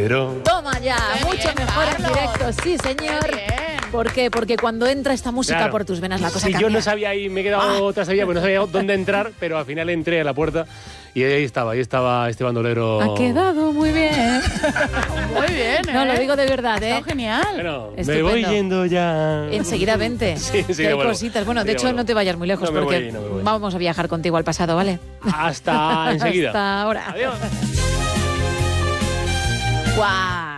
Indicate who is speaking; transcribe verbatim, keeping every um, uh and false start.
Speaker 1: bandolero.
Speaker 2: Toma ya,
Speaker 3: Qué
Speaker 2: mucho
Speaker 3: bien,
Speaker 2: mejor en
Speaker 3: Carlos.
Speaker 2: directo, sí señor.
Speaker 3: Qué bien.
Speaker 2: ¿Por qué? Porque cuando entra esta música
Speaker 1: Claro.
Speaker 2: por tus venas la cosa
Speaker 1: Sí,
Speaker 2: cambia.
Speaker 1: yo no sabía ahí, me he quedado otra sabía, pues no sabía dónde entrar, pero al final entré a la puerta y ahí estaba, ahí estaba este bandolero.
Speaker 2: Ha quedado muy bien.
Speaker 3: Muy bien, ¿eh?
Speaker 2: No, lo digo de verdad, ¿eh?
Speaker 3: Está genial.
Speaker 1: Bueno, me
Speaker 2: Estupendo.
Speaker 1: voy yendo ya.
Speaker 2: Enseguida vente.
Speaker 1: Sí, sí,
Speaker 2: Que hay
Speaker 1: bueno.
Speaker 2: cositas. Bueno, de
Speaker 1: Sí,
Speaker 2: hecho,
Speaker 1: bueno.
Speaker 2: no te vayas muy lejos
Speaker 1: No me
Speaker 2: porque
Speaker 1: voy, no me voy.
Speaker 2: vamos a viajar contigo al pasado, ¿vale?
Speaker 1: Hasta enseguida.
Speaker 2: Hasta ahora.
Speaker 1: Adiós.
Speaker 2: ¡Guau!